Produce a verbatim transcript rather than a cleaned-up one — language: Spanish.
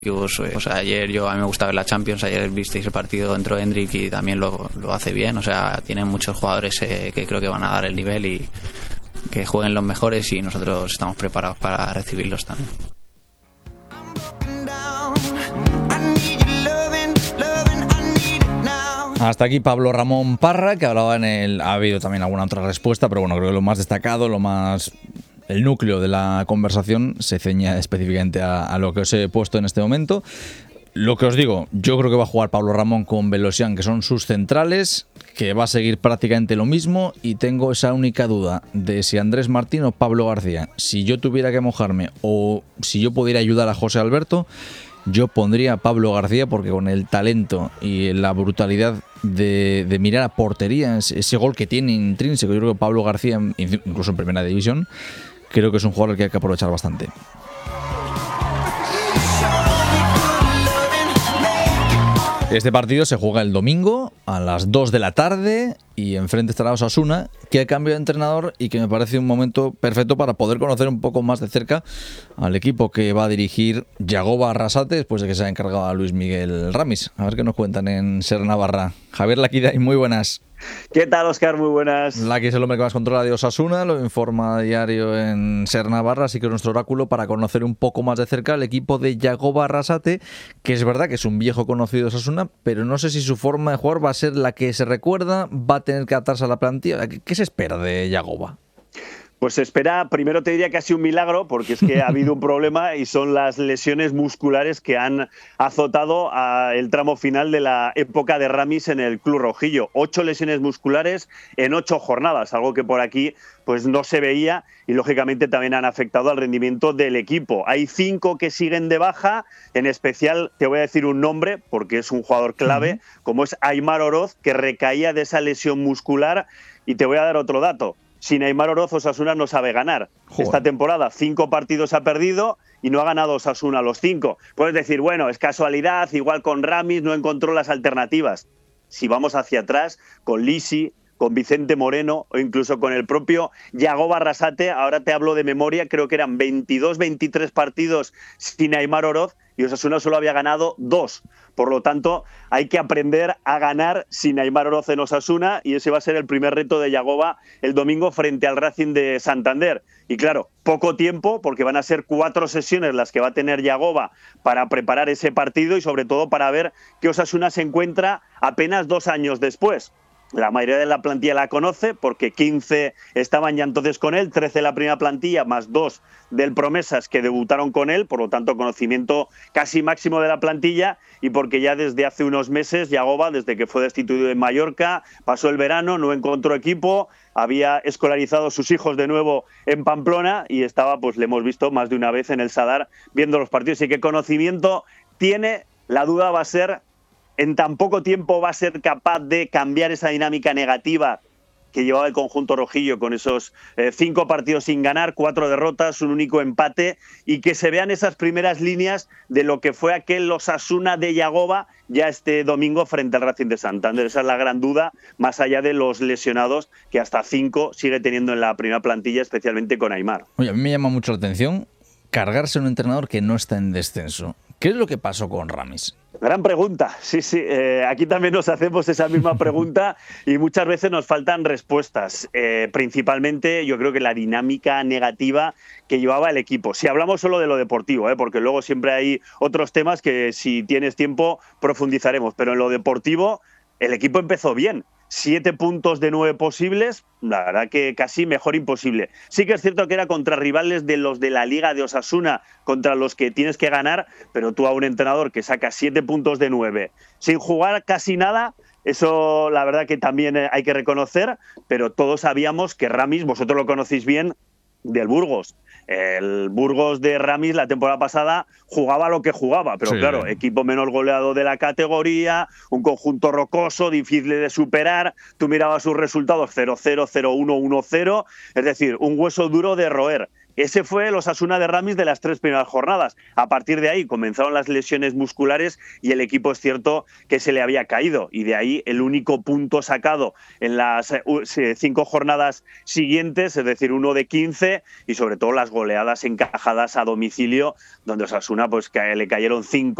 O sea, ayer yo a mí me gusta ver la Champions, ayer visteis el partido, entró Endrick y también lo, lo hace bien, o sea, tienen muchos jugadores eh, que creo que van a dar el nivel y que jueguen los mejores y nosotros estamos preparados para recibirlos también. Hasta aquí Pablo Ramón Parra, que hablaba en el... Ha habido también alguna otra respuesta, pero bueno, creo que lo más destacado, lo más... El núcleo de la conversación se ceña específicamente a, a lo que os he puesto en este momento. Lo que os digo, yo creo que va a jugar Pablo Ramón con Velosian, que son sus centrales, que va a seguir prácticamente lo mismo, y tengo esa única duda de si Andrés Martín o Pablo García. Si yo tuviera que mojarme o si yo pudiera ayudar a José Alberto, yo pondría a Pablo García, porque con el talento y la brutalidad de, de mirar a portería, ese gol que tiene intrínseco, yo creo que Pablo García, incluso en primera división, creo que es un jugador que hay que aprovechar bastante. Este partido se juega el domingo a las dos de la tarde y enfrente estará Osasuna, que ha cambiado de entrenador y que me parece un momento perfecto para poder conocer un poco más de cerca al equipo que va a dirigir Yagoba Arrasate después de que se ha encargado a Luis Miguel Ramis. A ver qué nos cuentan en Ser Navarra. Javier Laquiday, muy buenas. ¿Qué tal, Óscar? Muy buenas. Laqui es el hombre que más controla de Osasuna, lo informa a diario en Ser Navarra, así que es nuestro oráculo para conocer un poco más de cerca al equipo de Yagoba Arrasate, que es verdad que es un viejo conocido de Osasuna, pero no sé si su forma de jugar va a ser la que se recuerda, va a tener que adaptarse a la plantilla. ¿Qué, qué se espera de Yagoba? Pues se espera, primero te diría que ha sido un milagro, porque es que ha habido un problema y son las lesiones musculares que han azotado a el tramo final de la época de Ramis en el Club Rojillo. Ocho lesiones musculares en ocho jornadas, algo que por aquí pues no se veía y lógicamente también han afectado al rendimiento del equipo. Hay cinco que siguen de baja, en especial te voy a decir un nombre porque es un jugador clave, uh-huh. como es Aimar Oroz, que recaía de esa lesión muscular, y te voy a dar otro dato. Sin Aimar Oroz, Osasuna no sabe ganar. Joder. Esta temporada cinco partidos ha perdido y no ha ganado Osasuna los cinco. Puedes decir, bueno, es casualidad, igual con Ramis no encontró las alternativas. Si vamos hacia atrás, con Lisi, con Vicente Moreno o incluso con el propio Yagoba Arrasate, ahora te hablo de memoria, creo que eran veintidós, veintitrés partidos sin Aimar Oroz y Osasuna solo había ganado dos. Por lo tanto, hay que aprender a ganar sin Aimar Oroz en Osasuna y ese va a ser el primer reto de Yagoba el domingo frente al Racing de Santander. Y claro, poco tiempo porque van a ser cuatro sesiones las que va a tener Yagoba para preparar ese partido y sobre todo para ver que Osasuna se encuentra apenas dos años después. La mayoría de la plantilla la conoce porque quince estaban ya entonces con él, trece de la primera plantilla más dos del Promesas que debutaron con él, por lo tanto conocimiento casi máximo de la plantilla y porque ya desde hace unos meses Yagoba, desde que fue destituido en Mallorca, pasó el verano, no encontró equipo, había escolarizado a sus hijos de nuevo en Pamplona y estaba, pues le hemos visto más de una vez en el Sadar viendo los partidos. Y qué conocimiento tiene, la duda va a ser en tan poco tiempo va a ser capaz de cambiar esa dinámica negativa que llevaba el conjunto rojillo con esos eh, cinco partidos sin ganar, cuatro derrotas, un único empate y que se vean esas primeras líneas de lo que fue aquel Osasuna de Yagoba ya este domingo frente al Racing de Santander. Esa es la gran duda, más allá de los lesionados que hasta cinco sigue teniendo en la primera plantilla, especialmente con Aimar. Oye, a mí me llama mucho la atención cargarse un entrenador que no está en descenso. ¿Qué es lo que pasó con Ramis? Gran pregunta, sí, sí. Eh, aquí también nos hacemos esa misma pregunta y muchas veces nos faltan respuestas. Eh, principalmente yo creo que la dinámica negativa que llevaba el equipo. Si hablamos solo de lo deportivo, ¿eh? porque luego siempre hay otros temas que si tienes tiempo profundizaremos, pero en lo deportivo el equipo empezó bien. Siete puntos de nueve posibles, la verdad que casi mejor imposible. Sí que es cierto que era contra rivales de los de la Liga de Osasuna, contra los que tienes que ganar, pero tú a un entrenador que saca siete puntos de nueve, sin jugar casi nada, eso la verdad que también hay que reconocer, pero todos sabíamos que Ramis, vosotros lo conocéis bien, del Burgos. El Burgos de Ramis la temporada pasada jugaba lo que jugaba, pero sí. Claro, equipo menos goleado de la categoría, un conjunto rocoso, difícil de superar, tú mirabas sus resultados cero cero, cero uno, uno cero, es decir, un hueso duro de roer. Ese fue el Osasuna de Ramis de las tres primeras jornadas. A partir de ahí comenzaron las lesiones musculares y el equipo es cierto que se le había caído. Y de ahí el único punto sacado en las cinco jornadas siguientes, es decir, uno de quince, y sobre todo las goleadas encajadas a domicilio, donde Osasuna pues, le cayeron cinco